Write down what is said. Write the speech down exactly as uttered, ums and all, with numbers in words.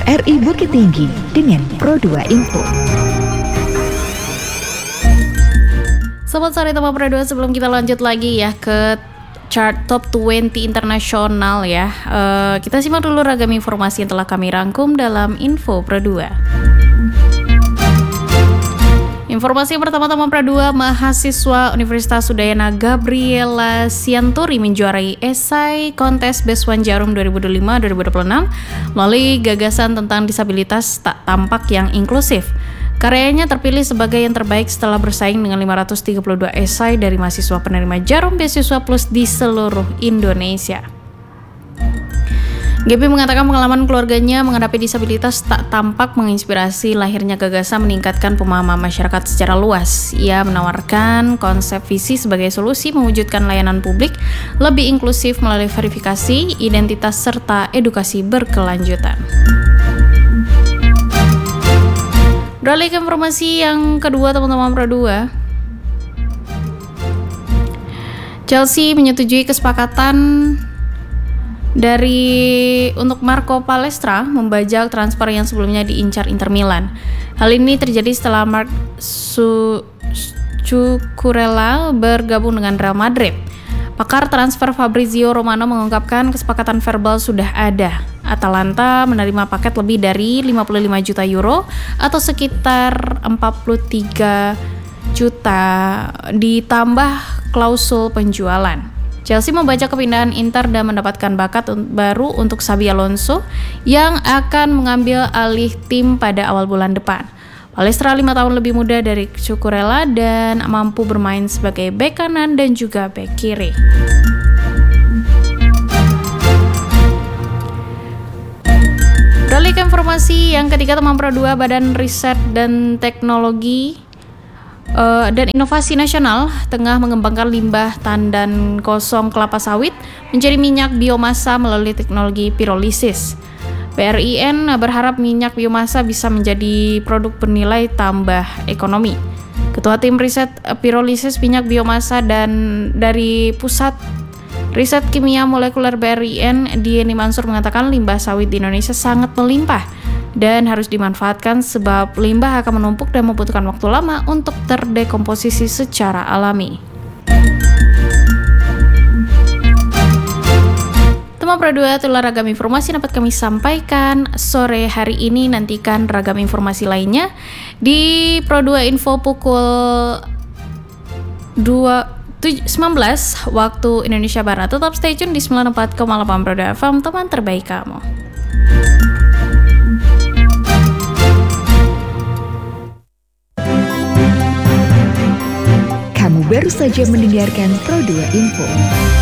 R R I Bukit Tinggi dengan Pro dua Info. Sobat sore teman Pro dua, sebelum kita lanjut lagi ya ke chart top dua puluh internasional ya, uh, kita simak dulu ragam informasi yang telah kami rangkum dalam Info Pro dua. Informasi yang pertama teman Pro dua, mahasiswa Universitas Udayana Gabriela Sianturi menjuarai esai kontes Beswan Jarum dua ribu dua puluh lima dua ribu dua puluh enam melalui gagasan tentang disabilitas tak tampak yang inklusif. Karyanya terpilih sebagai yang terbaik setelah bersaing dengan lima ratus tiga puluh dua esai dari mahasiswa penerima Jarum Beasiswa Plus di seluruh Indonesia. G B mengatakan pengalaman keluarganya menghadapi disabilitas tak tampak menginspirasi lahirnya gagasan meningkatkan pemahaman masyarakat secara luas. Ia menawarkan konsep visi sebagai solusi mewujudkan layanan publik lebih inklusif melalui verifikasi, identitas, serta edukasi berkelanjutan. Beralih ke informasi yang kedua teman-teman Pro dua. Chelsea menyetujui kesepakatan dari untuk Marco Palestra membajak transfer yang sebelumnya diincar Inter Milan. Hal ini terjadi setelah Marc Cucurella bergabung dengan Real Madrid. Pakar transfer Fabrizio Romano mengungkapkan kesepakatan verbal sudah ada. Atalanta menerima paket lebih dari lima puluh lima juta euro atau sekitar empat puluh tiga juta ditambah klausul penjualan. Chelsea membaca kepindahan Inter dan mendapatkan bakat baru untuk Xabi Alonso yang akan mengambil alih tim pada awal bulan depan. Palestra lima tahun lebih muda dari Cucurella dan mampu bermain sebagai bek kanan dan juga bek kiri. Beralih ke informasi yang ketiga teman Pro dua, Badan Riset dan Teknologi Uh, dan Inovasi Nasional tengah mengembangkan limbah tandan kosong kelapa sawit menjadi minyak biomasa melalui teknologi pirolisis. B R I N berharap minyak biomasa bisa menjadi produk bernilai tambah ekonomi. Ketua Tim Riset Pirolisis Minyak Biomasa dan dari Pusat Riset Kimia Molekuler B R I N, Dieni Mansur mengatakan limbah sawit di Indonesia sangat melimpah dan harus dimanfaatkan sebab limbah akan menumpuk dan membutuhkan waktu lama untuk terdekomposisi secara alami. Teman Pro dua, itulah ragam informasi dapat kami sampaikan sore hari ini. Nantikan ragam informasi lainnya di Pro dua Info pukul sembilan belas waktu Indonesia Barat. Tetap stay tune di sembilan puluh empat koma delapan Pro dua F M, teman terbaik kamu. Kamu baru saja mendengarkan Pro dua Info.